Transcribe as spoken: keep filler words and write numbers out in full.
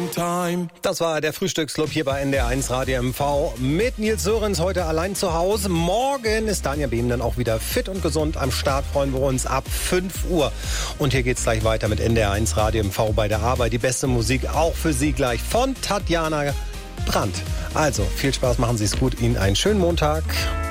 Das war der Frühstücksclub hier bei N D R eins Radio M V mit Nils Sörensen heute allein zu Hause. Morgen ist Daniel Behm dann auch wieder fit und gesund am Start. Freuen wir uns ab fünf Uhr. Und hier geht's gleich weiter mit N D R eins Radio M V bei der Arbeit. Die beste Musik auch für Sie gleich von Tatjana Brandt. Also viel Spaß, machen Sie es gut. Ihnen einen schönen Montag.